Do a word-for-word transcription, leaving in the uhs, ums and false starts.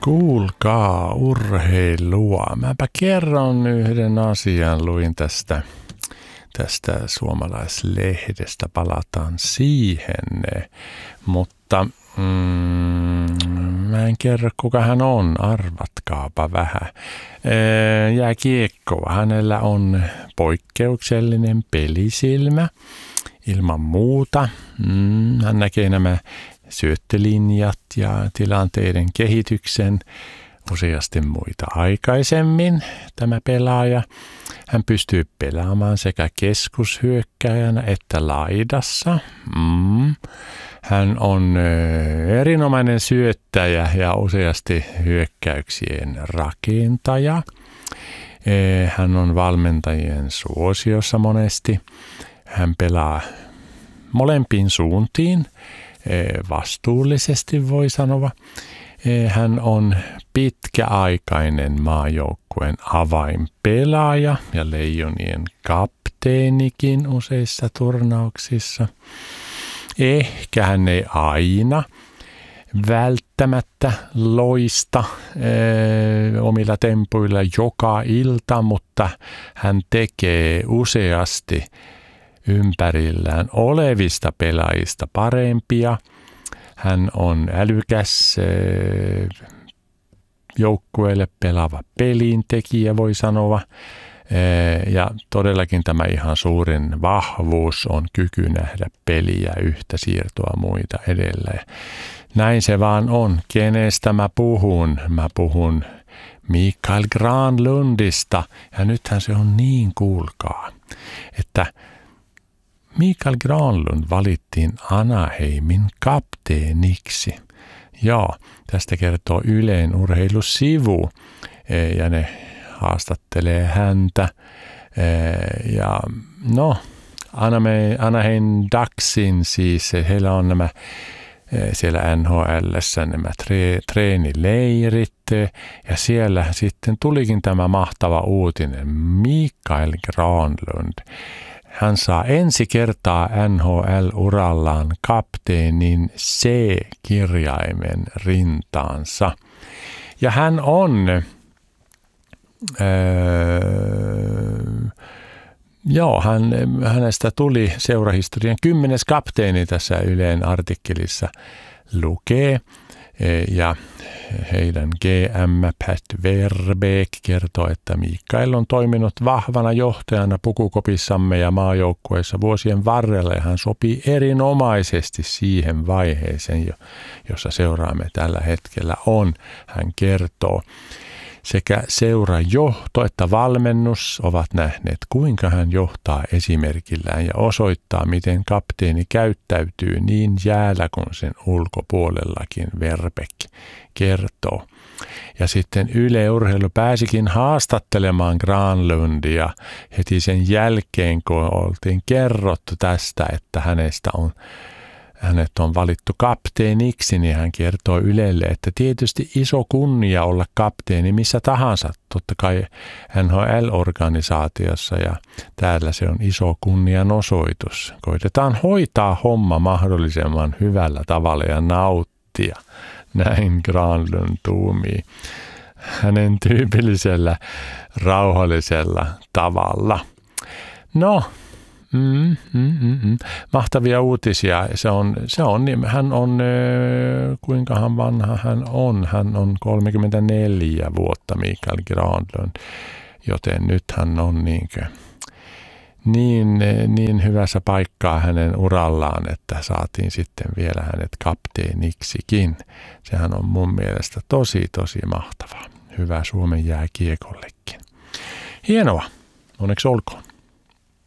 Kuulkaa urheilua. Mäpä kerron yhden asian, luin tästä, tästä suomalaislehdestä, palataan siihen, mutta mm, mä en kerro kuka hän on, arvatkaapa vähän. Jääkiekkoa, hänellä on poikkeuksellinen pelisilmä, ilman muuta. Mm, hän näkee nämä syöttölinjat ja tilanteiden kehityksen useasti muita aikaisemmin. Tämä pelaaja, hän pystyy pelaamaan sekä keskushyökkääjänä että laidassa. Mm. Hän on erinomainen syöttäjä ja useasti hyökkäyksien rakentaja. Hän on valmentajien suosiossa monesti. Hän pelaa molempiin suuntiin. Vastuullisesti voi sanoa. Hän on pitkäaikainen maajoukkueen avainpelaaja ja Leijonien kapteenikin useissa turnauksissa. Ehkä hän ei aina välttämättä loista eh, omilla tempuilla joka ilta, mutta hän tekee useasti ympärillään olevista pelaajista parempia. Hän on älykäs joukkueelle pelaava pelintekijä, voi sanoa. Ja todellakin tämä ihan suurin vahvuus on kyky nähdä peliä yhtä siirtoa muita edellä. Näin se vaan on. Kenestä mä puhun? Mä puhun Mikael Granlundista. Ja nythän se on niin, kuulkaa, että Mikael Granlund valittiin Anaheimin kapteeniksi. Joo, tästä kertoo Ylen urheilusivu ja ne haastattelee häntä. Ja no, Anaheim Ducksin siis, heillä on nämä siellä N H L:ssä nämä tre, treenileirit ja siellä sitten tulikin tämä mahtava uutinen. Mikael Granlund. Hän saa ensi kertaa N H L-urallaan kapteenin C-kirjaimen rintaansa. Ja hän on, öö, joo, hän, hänestä tuli seurahistorian kymmenes kapteeni tässä Ylen artikkelissa lukee. Ja heidän G M Pat Verbeek kertoo, että Mikael on toiminut vahvana johtajana pukukopissamme ja maajoukkueissa vuosien varrella ja hän sopii erinomaisesti siihen vaiheeseen, jossa seuraamme tällä hetkellä on. Hän kertoo, sekä seurajohto että valmennus ovat nähneet, kuinka hän johtaa esimerkillään ja osoittaa, miten kapteeni käyttäytyy niin jäällä kuin sen ulkopuolellakin, Verbeek kertoo. Ja sitten Yle Urheilu pääsikin haastattelemaan Granlundia heti sen jälkeen, kun oltiin kerrottu tästä, että hänestä on Hänet on valittu kapteeniksi, niin hän kertoo Ylelle, että tietysti iso kunnia olla kapteeni missä tahansa, totta kai N H L-organisaatiossa ja täällä se on iso kunnianosoitus. Koitetaan hoitaa homma mahdollisimman hyvällä tavalla ja nauttia, näin Granlund tuumii hänen tyypillisellä rauhallisella tavalla. No, Mm, mm, mm, mm. mahtavia uutisia. Se on, se on, hän on, kuinkahan vanha hän on? Hän on kolmekymmentäneljä vuotta Mikael Granlund, joten nyt hän on niinkö, niin, niin hyvässä paikkaa hänen urallaan, että saatiin sitten vielä hänet kapteeniksikin. Sehän on mun mielestä tosi, tosi mahtavaa. Hyvä Suomen jääkiekollekin. Hienoa. Onneksi olkoon.